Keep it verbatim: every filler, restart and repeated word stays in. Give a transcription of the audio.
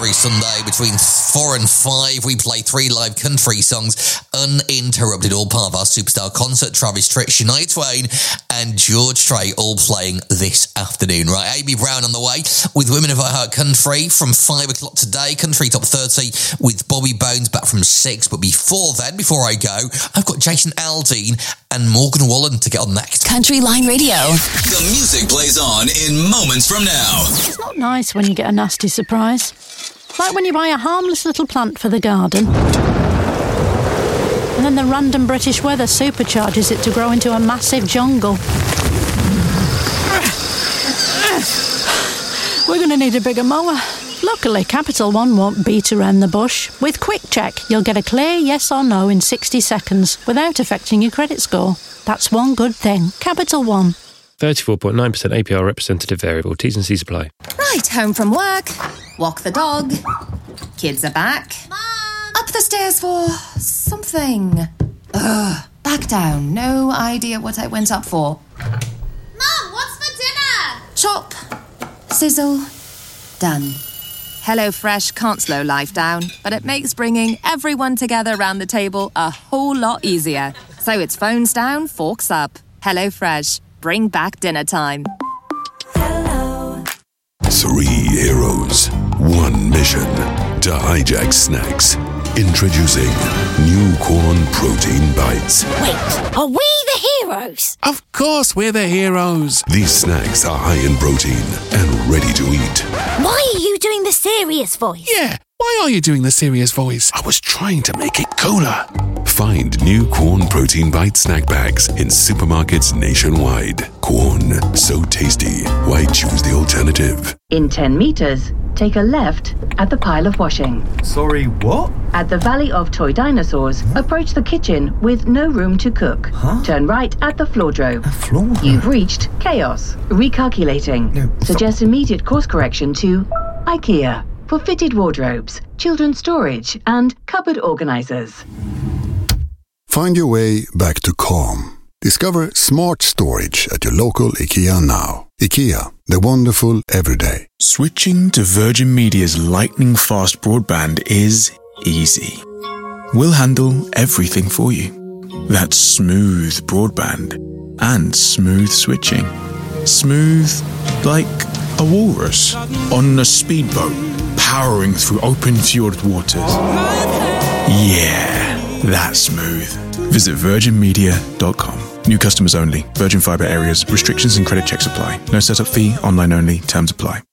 every Sunday between four and five. We play three live country songs uninterrupted, all part of our Superstar concert. Travis Tritt, Shania Twain and George Strait all playing this afternoon. Right, Amy Brown on the way with Women of I Heart Country from five o'clock today. Country Top thirty with Bobby Bones back from six. But before then, before I go, I've got Jason Aldean and Morgan Wallen to get on next. Country Line Radio. The music plays on in moments from now. It's not nice when you get a nasty surprise. Like when you buy a harmless little plant for the garden, and then the random British weather supercharges it to grow into a massive jungle. We're going to need a bigger mower. Luckily, Capital One won't beat around the bush. With Quick Check, you'll get a clear yes or no in sixty seconds without affecting your credit score. That's one good thing. Capital One. thirty-four point nine percent A P R representative variable. T's and C's apply. Right, home from work. Walk the dog. Kids are back. Mom! Up the stairs for something. Ugh, back down. No idea what I went up for. Mom, what's for dinner? Chop. Sizzle. Done. HelloFresh can't slow life down, but it makes bringing everyone together around the table a whole lot easier. So it's phones down, forks up. HelloFresh. Bring back dinner time. Hello. Three heroes, one mission to hijack snacks. Introducing new Corn Protein Bites. Wait, are we the heroes? Of course we're the heroes. These snacks are high in protein and ready to eat. Why are you doing the serious voice? Yeah, why are you doing the serious voice? I was trying to make it cooler. Find new Corn Protein Bite snack bags in supermarkets nationwide. Corn, so tasty. Why choose the alternative? In ten meters, take a left at the pile of washing. Sorry, what? At the Valley of Toy Dinosaurs, approach the kitchen with no room to cook. Huh? Turn right at the floordrome. A floor? You've reached chaos. Recalculating. No, Suggest immediate course correction to IKEA for fitted wardrobes, children's storage, and cupboard organizers. Find your way back to calm. Discover smart storage at your local IKEA now. IKEA, the wonderful everyday. Switching to Virgin Media's lightning-fast broadband is easy. We'll handle everything for you. That's smooth broadband and smooth switching. Smooth like a walrus on a speedboat powering through open fjord waters. Yeah, that's smooth. Visit virgin media dot com. New customers only. Virgin Fibre areas. Restrictions and credit checks apply. No setup fee. Online only. Terms apply.